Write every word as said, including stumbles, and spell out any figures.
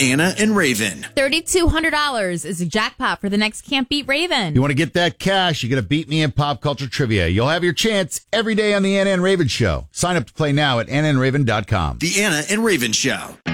Anna and Raven. three thousand two hundred dollars is a jackpot for the next Can't Beat Raven. You want to get that cash, you got to beat me in pop culture trivia. You'll have your chance every day on the Anna and Raven Show. Sign up to play now at anna and raven dot com. The Anna and Raven Show.